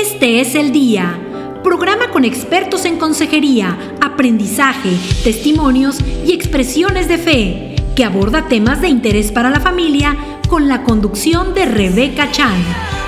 Este es el Día, programa con expertos en consejería, aprendizaje, testimonios y expresiones de fe, que aborda temas de interés para la familia con la conducción de Rebeca Chan.